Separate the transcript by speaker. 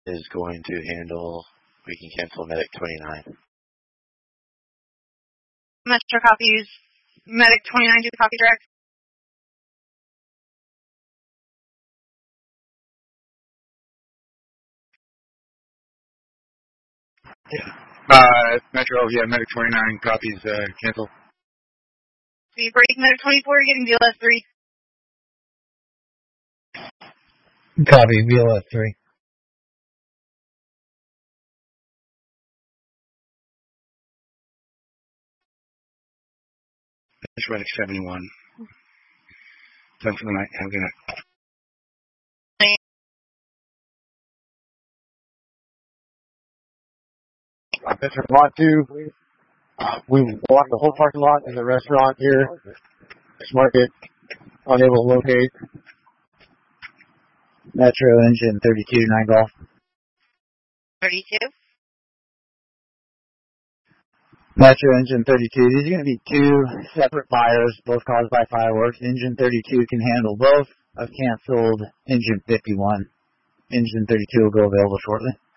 Speaker 1: is going to handle, we can cancel Medic 29.
Speaker 2: Metro copies. Medic 29 to copy direct.
Speaker 3: Metro, Medic 29 copies, cancel.
Speaker 2: So you break Medic 24, you're getting VLS 3.
Speaker 4: Copy, VLS 3.
Speaker 3: Metro Medic 71. Done for the night. Have a good night.
Speaker 5: Metro Lot 2. We blocked the whole parking lot in the restaurant here. Market unable to locate.
Speaker 4: Metro engine 32, 9 Golf.
Speaker 2: 32.
Speaker 4: Metro engine 32. These are going to be two separate fires, both caused by fireworks. Engine 32 can handle both. I've canceled engine 51. Engine 32 will go available shortly.